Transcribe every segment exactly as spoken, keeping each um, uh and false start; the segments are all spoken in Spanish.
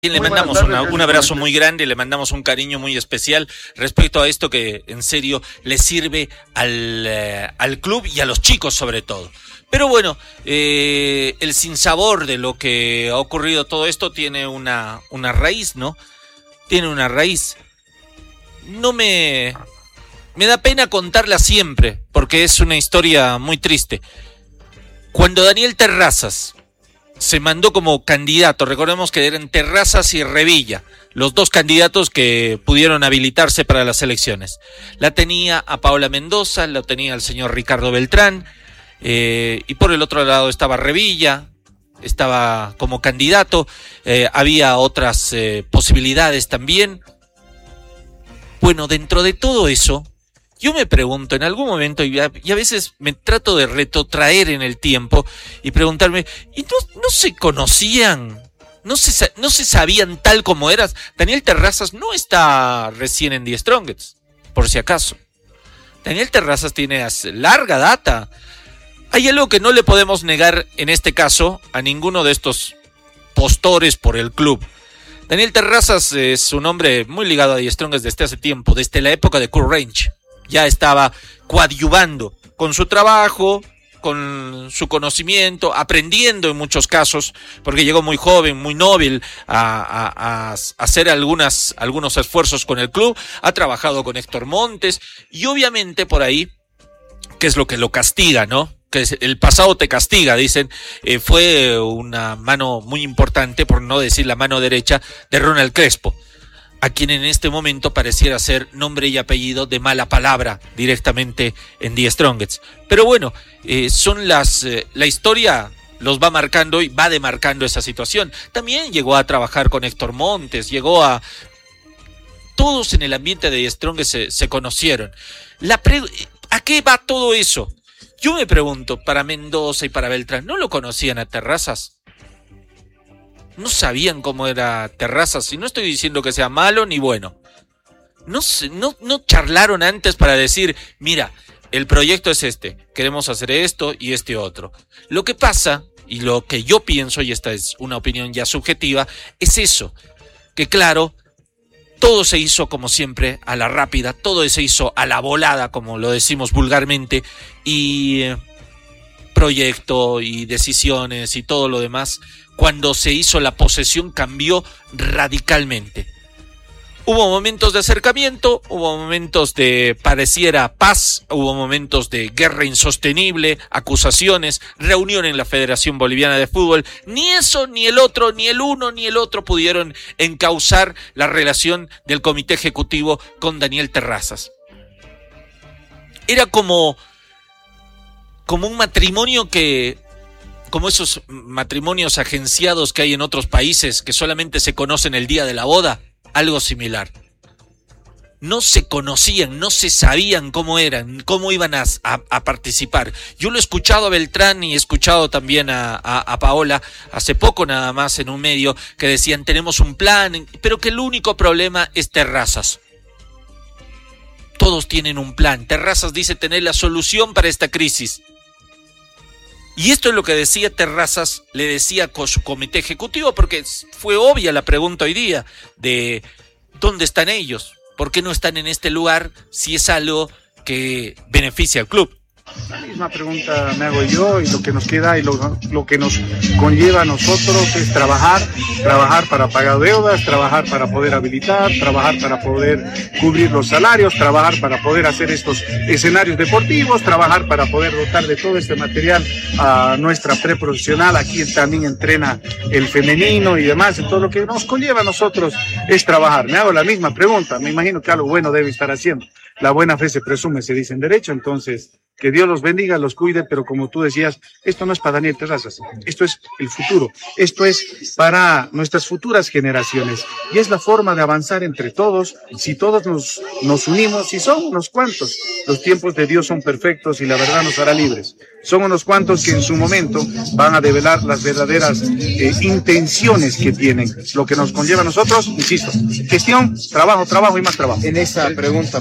Le mandamos una, un abrazo muy grande, le mandamos un cariño muy especial respecto a esto que en serio le sirve al, eh, al club y a los chicos sobre todo. Pero bueno, eh, el sinsabor de lo que ha ocurrido todo esto tiene una, una raíz, ¿no? Tiene una raíz. No me... Me da pena contarla siempre, porque es una historia muy triste. Cuando Daniel Terrazas se mandó como candidato, recordemos que eran Terrazas y Revilla, los dos candidatos que pudieron habilitarse para las elecciones. La tenía a Paola Mendoza, la tenía el señor Ricardo Beltrán, eh, y por el otro lado estaba Revilla, estaba como candidato, eh, había otras eh, posibilidades también. Bueno, dentro de todo eso, yo me pregunto en algún momento, y a, y a veces me trato de retrotraer en el tiempo y preguntarme, ¿y no, no se conocían? ¿No se, ¿No se sabían tal como eras? Daniel Terrazas no está recién en The Strongest, por si acaso. Daniel Terrazas tiene larga data. Hay algo que no le podemos negar en este caso a ninguno de estos postores por el club. Daniel Terrazas es un hombre muy ligado a The Strongest desde hace tiempo, desde la época de Kurt Range. Ya estaba coadyuvando con su trabajo, con su conocimiento, aprendiendo en muchos casos, porque llegó muy joven, muy nóbil a, a, a hacer algunas, algunos esfuerzos con el club, ha trabajado con Héctor Montes, y obviamente por ahí, ¿qué es lo que lo castiga, no? Que el pasado te castiga, dicen, eh, fue una mano muy importante, por no decir la mano derecha, de Ronald Crespo, a quien en este momento pareciera ser nombre y apellido de mala palabra directamente en The Strongest. Pero bueno, eh, son las eh, la historia los va marcando y va demarcando esa situación. También llegó a trabajar con Héctor Montes, llegó a... Todos en el ambiente de The Strongest se, se conocieron. La pre... ¿A qué va todo eso? Yo me pregunto, para Mendoza y para Beltrán, ¿no lo conocían a Terrazas? No sabían cómo era Terrazas, y no estoy diciendo que sea malo ni bueno. No, no, no charlaron antes para decir, mira, el proyecto es este, queremos hacer esto y este otro. Lo que pasa, y lo que yo pienso, y esta es una opinión ya subjetiva, es eso, que claro, todo se hizo como siempre a la rápida, todo se hizo a la volada, como lo decimos vulgarmente, y eh, proyecto y decisiones y todo lo demás, cuando se hizo la posesión cambió radicalmente. Hubo momentos de acercamiento, hubo momentos de pareciera paz, hubo momentos de guerra insostenible, acusaciones, reunión en la Federación Boliviana de Fútbol. Ni eso, ni el otro, ni el uno, ni el otro pudieron encauzar la relación del comité ejecutivo con Daniel Terrazas. Era como, como un matrimonio que... como esos matrimonios agenciados que hay en otros países que solamente se conocen el día de la boda, algo similar. No se conocían, no se sabían cómo eran, cómo iban a, a, a participar. Yo lo he escuchado a Beltrán y he escuchado también a, a, a Paola hace poco nada más en un medio que decían tenemos un plan, pero que el único problema es Terrazas. Todos tienen un plan. Terrazas dice tener la solución para esta crisis. Y esto es lo que decía Terrazas, le decía con su comité ejecutivo, porque fue obvia la pregunta hoy día de ¿dónde están ellos? ¿Por qué no están en este lugar si es algo que beneficia al club? La misma pregunta me hago yo, y lo que nos queda y lo, lo que nos conlleva a nosotros es trabajar, trabajar para pagar deudas, trabajar para poder habilitar, trabajar para poder cubrir los salarios, trabajar para poder hacer estos escenarios deportivos, trabajar para poder dotar de todo este material a nuestra preprofesional. Aquí también entrena el femenino y demás, entonces lo que nos conlleva a nosotros es trabajar. Me hago la misma pregunta, me imagino que algo bueno debe estar haciendo. La buena fe se presume, se dice en derecho, entonces que Dios los bendiga, los cuide, pero como tú decías, esto no es para Daniel Terrazas, esto es el futuro, esto es para nuestras futuras generaciones, y es la forma de avanzar entre todos, si todos nos, nos unimos, y son unos cuantos, los tiempos de Dios son perfectos y la verdad nos hará libres, son unos cuantos que en su momento van a develar las verdaderas eh, intenciones que tienen, lo que nos conlleva a nosotros, insisto, gestión, trabajo, trabajo y más trabajo. En esa pregunta, presidente,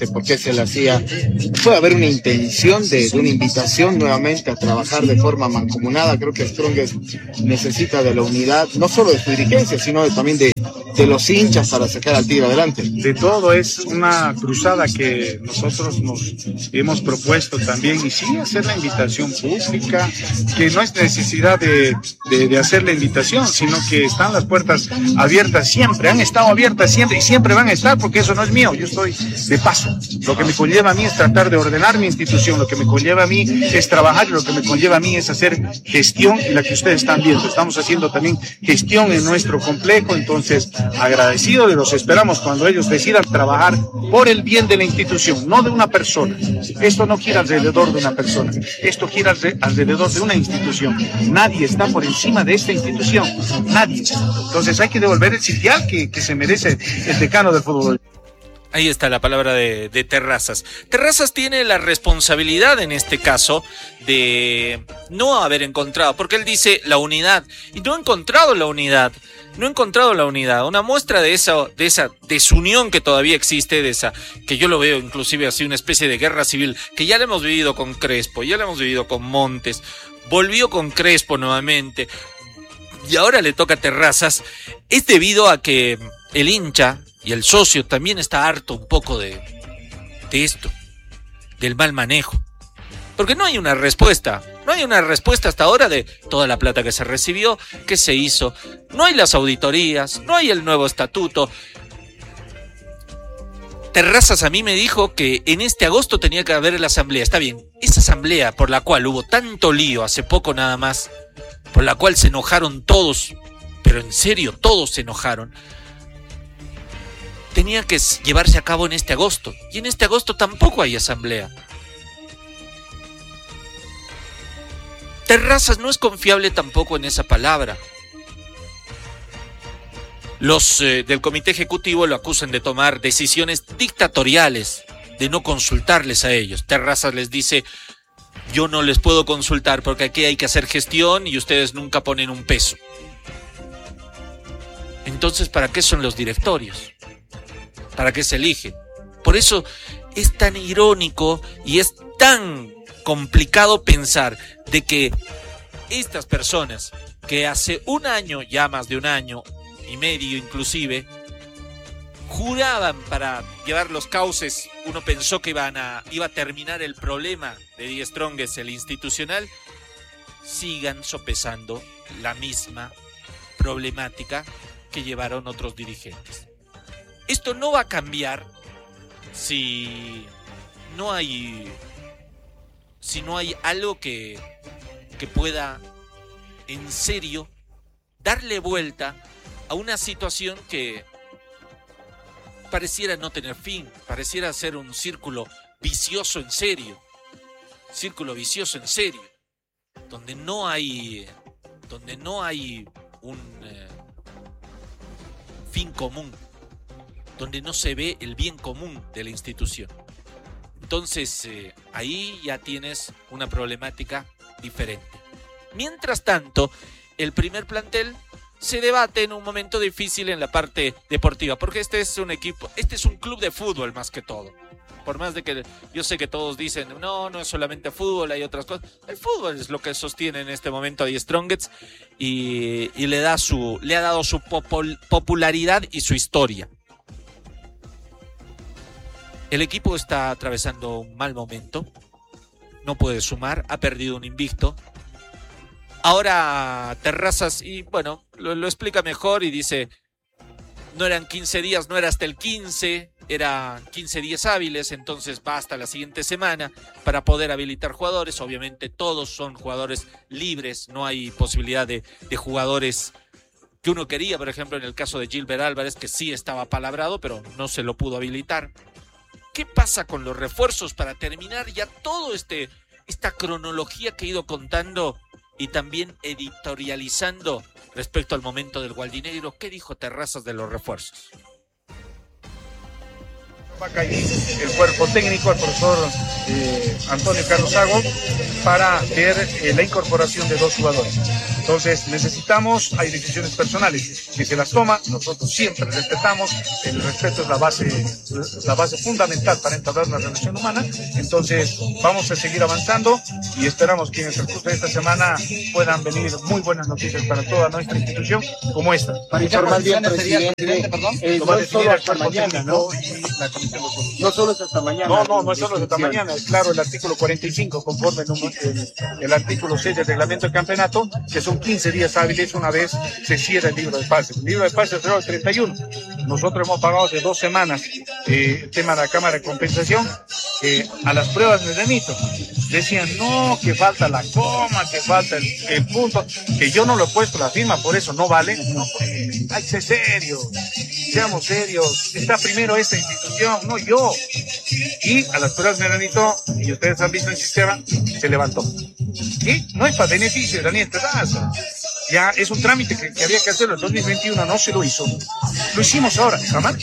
exactamente por qué se le hacía. Puede haber una intención de, de una invitación nuevamente a trabajar de forma mancomunada. Creo que Strongest necesita de la unidad, no solo de su dirigencia, sino de, también de, de los hinchas para sacar al Tigre adelante. De todo, es una cruzada que nosotros nos hemos propuesto también, y sí hacer la invitación pública, que no es necesidad de, de, de hacer la invitación, sino que están las puertas abiertas siempre, han estado abiertas siempre y siempre van a estar, porque eso no es mío, yo estoy de paso. Lo que me conlleva a mí es tratar de ordenar mi institución, lo que me conlleva a mí es trabajar, y lo que me conlleva a mí es hacer gestión, y la que ustedes están viendo. Estamos haciendo también gestión en nuestro complejo, entonces agradecido, y los esperamos cuando ellos decidan trabajar por el bien de la institución, no de una persona. Esto no gira alrededor de una persona, esto gira alrededor de una institución. Nadie está por encima de esta institución, nadie. Entonces hay que devolver el sitial que, que se merece el decano del fútbol. Ahí está la palabra de, de Terrazas. Terrazas tiene la responsabilidad en este caso de no haber encontrado, porque él dice la unidad, y no ha encontrado la unidad. No he encontrado la unidad, una muestra de esa, de esa desunión que todavía existe, de esa, que yo lo veo inclusive así, una especie de guerra civil, que ya la hemos vivido con Crespo, ya la hemos vivido con Montes, volvió con Crespo nuevamente, y ahora le toca a Terrazas. Es debido a que el hincha y el socio también está harto un poco de, de esto, del mal manejo. Porque no hay una respuesta, no hay una respuesta hasta ahora de toda la plata que se recibió, que se hizo. No hay las auditorías, no hay el nuevo estatuto. Terrazas a mí me dijo que en este agosto tenía que haber la asamblea. Está bien, esa asamblea por la cual hubo tanto lío hace poco nada más, por la cual se enojaron todos, pero en serio, todos se enojaron, tenía que llevarse a cabo en este agosto. Y en este agosto tampoco hay asamblea. Terrazas no es confiable tampoco en esa palabra. Los eh, del comité ejecutivo lo acusan de tomar decisiones dictatoriales, de no consultarles a ellos. Terrazas les dice, yo no les puedo consultar porque aquí hay que hacer gestión y ustedes nunca ponen un peso. Entonces, ¿para qué son los directorios? ¿Para qué se elige? Por eso es tan irónico y es tan complicado pensar de que estas personas que hace un año, ya más de un año y medio inclusive, juraban para llevar los cauces, uno pensó que iban a, iba a terminar el problema de Die Strongest, el institucional, sigan sopesando la misma problemática que llevaron otros dirigentes. Esto no va a cambiar si no hay si no hay algo que, que pueda en serio darle vuelta a una situación que pareciera no tener fin, pareciera ser un círculo vicioso en serio, círculo vicioso en serio, donde no hay, donde no hay un eh, fin común, donde no se ve el bien común de la institución. Entonces, eh, ahí ya tienes una problemática diferente. Mientras tanto, el primer plantel se debate en un momento difícil en la parte deportiva, porque este es un equipo, este es un club de fútbol más que todo. Por más de que yo sé que todos dicen, no, no es solamente fútbol, hay otras cosas. El fútbol es lo que sostiene en este momento a Die Strongest y, y le da su, le ha dado su popul- popularidad y su historia. El equipo está atravesando un mal momento, no puede sumar, ha perdido un invicto. Ahora Terrazas, y bueno, lo, lo explica mejor y dice, no eran quince días, no era hasta el quince, eran quince días hábiles, entonces va hasta la siguiente semana para poder habilitar jugadores. Obviamente todos son jugadores libres, no hay posibilidad de, de jugadores que uno quería, por ejemplo en el caso de Gilbert Álvarez, que sí estaba palabrado, pero no se lo pudo habilitar. ¿Qué pasa con los refuerzos para terminar ya todo este esta cronología que he ido contando y también editorializando respecto al momento del Gualdinegro? ¿Qué dijo Terrazas de los refuerzos? Va a caer el cuerpo técnico, el profesor eh, Antonio Carlos Hago, para ver eh, la incorporación de dos jugadores. Entonces necesitamos, hay decisiones personales que se las toma, nosotros siempre respetamos, el respeto es la base, la base fundamental para entablar una relación humana. Entonces vamos a seguir avanzando y esperamos que en el transcurso de esta semana puedan venir muy buenas noticias para toda nuestra institución como esta. Para informar bien, presidente, perdón, eh, lo va a no definir solo el hasta cuerpo mañana, técnico ¿no? y la comisión de fútbol. No solo es hasta mañana. No, no, no es solo hasta mañana, es claro el artículo cuarenta y cinco conforme el, el, el artículo seis del reglamento del campeonato, que son quince días hábiles una vez se cierra el libro de pases. El libro de pases cerró el treinta y uno. Nosotros hemos pagado hace dos semanas eh, el tema de la Cámara de Compensación. Eh, a las pruebas me remito. Decían, no, que falta la coma, que falta el, el punto, que yo no lo he puesto la firma, por eso no vale. No, pues, hay que ser serios, seamos serios. Está primero esta institución, no yo. Y a las pruebas me remito, y ustedes han visto el sistema, se levantó. Y no es para beneficio de Daniel Terraza. Ya es un trámite que, que había que hacerlo en dos mil veintiuno, no se lo hizo. Lo hicimos ahora, jamás.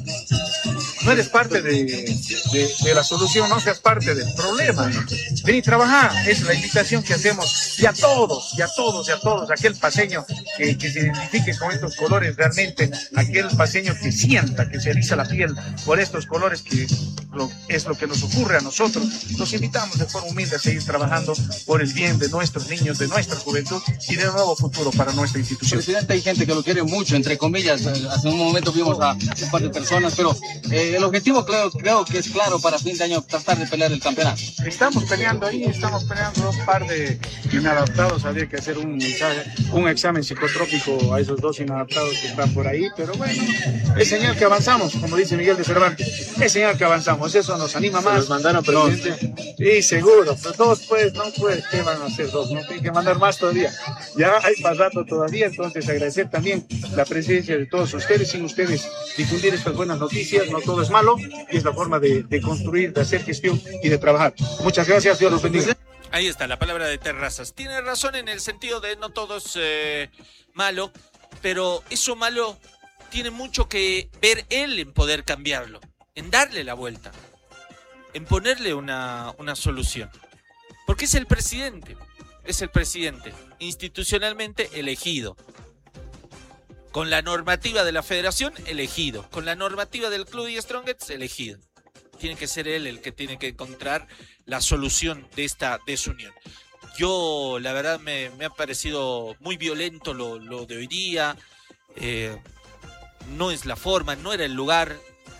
No eres parte de, de, de la solución, no seas parte del problema. Ven y trabajar, es la invitación que hacemos, y a todos, y a todos, y a todos, aquel paseño que, que se identifique con estos colores realmente, aquel paseño que sienta, que se eriza la piel por estos colores, que lo, es lo que nos ocurre a nosotros. Los invitamos de forma humilde a seguir trabajando por el bien de nuestros niños, de nuestra juventud y de un nuevo futuro para nuestra institución. Presidente, hay gente que lo quiere mucho, entre comillas. Hace un momento vimos a un par de personas, pero eh, el objetivo creo, creo que es claro para fin de año, tratar de pelear el campeonato. Estamos peleando ahí, estamos peleando un par de inadaptados. Habría que hacer un, un examen psicotrópico a esos dos inadaptados que están por ahí, pero bueno, es señal que avanzamos, como dice Miguel de Cervantes, es señal que avanzamos, eso nos anima más. ¿Los mandaron, presidente? Sí, seguro, pero dos pues, no pues, ¿qué van a hacer dos? No tienen que mandar más todavía, ya hay más rato todavía, entonces agradecer también la presencia de todos ustedes. Sin ustedes difundir estas buenas noticias, no todo es malo, y es la forma de, de construir, de hacer gestión y de trabajar. Muchas gracias, Dios los bendiga. Ahí está la palabra de Terrazas. Tiene razón en el sentido de no todo es eh, malo, pero eso malo tiene mucho que ver él en poder cambiarlo, en darle la vuelta, en ponerle una, una solución. Porque es el presidente, es el presidente institucionalmente elegido. Con la normativa de la federación, elegido. Con la normativa del Club Die Strongest, elegido. Tiene que ser él el que tiene que encontrar la solución de esta desunión. Yo, la verdad, me, me ha parecido muy violento lo, lo de hoy día. Eh, no es la forma, no era el lugar.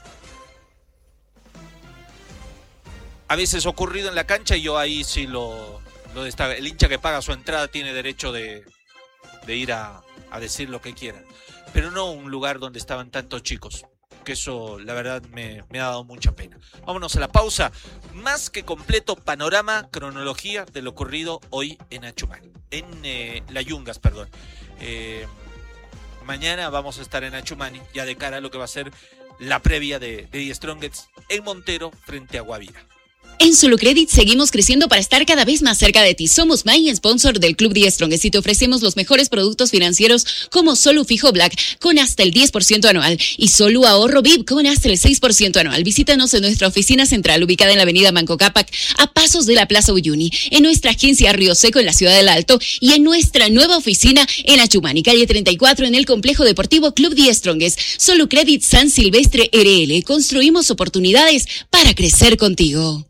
A veces ocurrido en la cancha y yo ahí sí lo, lo destaco. El hincha que paga su entrada tiene derecho de, de ir a, a decir lo que quiera. Pero no un lugar donde estaban tantos chicos. Que eso, la verdad, me, me ha dado mucha pena. Vámonos a la pausa. Más que completo panorama, cronología de lo ocurrido hoy en Achumani. En eh, La Yungas, perdón. Eh, mañana vamos a estar en Achumani, ya de cara a lo que va a ser la previa de, de Die Strongest en Montero frente a Guavira. En Solucredit seguimos creciendo para estar cada vez más cerca de ti. Somos Main, sponsor del Club Die Strongest, y te ofrecemos los mejores productos financieros como Solu Fijo Black con hasta el diez por ciento anual y Solu Ahorro V I V con hasta el seis por ciento anual. Visítanos en nuestra oficina central ubicada en la avenida Manco Cápac, a pasos de la Plaza Uyuni, en nuestra agencia Río Seco en la ciudad del Alto y en nuestra nueva oficina en Achumani, calle treinta y cuatro, en el complejo deportivo Club Die Strongest. Solucredit San Silvestre R L. Construimos oportunidades para crecer contigo.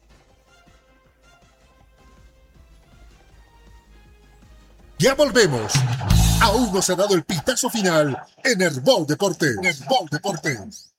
Ya volvemos. Aún no se ha dado el pitazo final en Herbol Deportes. Herbol Deportes.